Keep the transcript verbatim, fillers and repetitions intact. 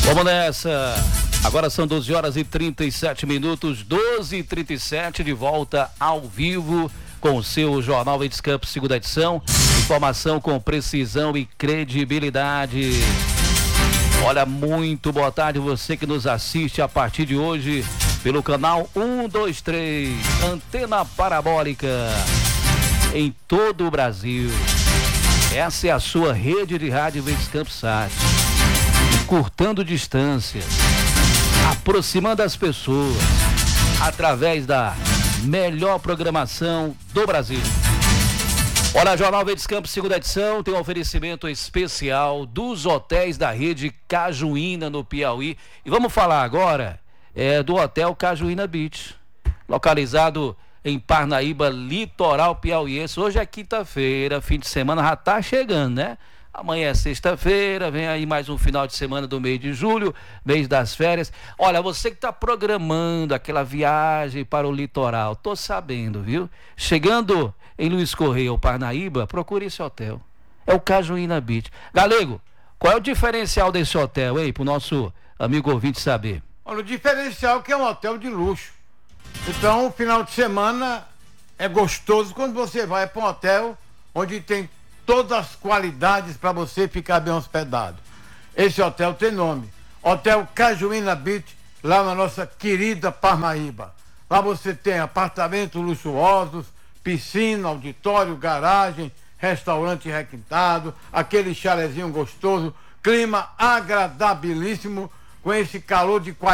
Vamos nessa. Agora são doze horas e trinta e sete minutos, doze e trinta e sete, de volta ao vivo com o seu Jornal Verdes Campos, segunda edição. Informação com precisão e credibilidade. Olha, muito boa tarde você que nos assiste a partir de hoje pelo canal um, dois, três, antena parabólica em todo o Brasil. Essa é a sua rede de rádio Verdes Campos Sat, encurtando distâncias, aproximando as pessoas através da melhor programação do Brasil. Olha, Jornal Verdes Campos, segunda edição, tem um oferecimento especial dos hotéis da rede Cajuína, no Piauí. E vamos falar agora é, do Hotel Cajuína Beach, localizado em Parnaíba, litoral piauiense. Hoje é quinta-feira, fim de semana já tá chegando, né? Amanhã é sexta-feira, vem aí mais um final de semana do mês de julho, mês das férias. Olha, você que está programando aquela viagem para o litoral, tô sabendo, viu? Chegando em Luiz Correia ou Parnaíba, procure esse hotel. É o Cajuína Beach. Galego, qual é o diferencial desse hotel, hein? Para o nosso amigo ouvinte saber. Olha, o diferencial é que é um hotel de luxo. Então, o final de semana é gostoso quando você vai para um hotel onde tem todas as qualidades para você ficar bem hospedado. Esse hotel tem nome, Hotel Cajuína Beach, lá na nossa querida Parnaíba. Lá você tem apartamentos luxuosos, piscina, auditório, garagem, restaurante requintado, aquele chalezinho gostoso, clima agradabilíssimo, com esse calor de qualidade.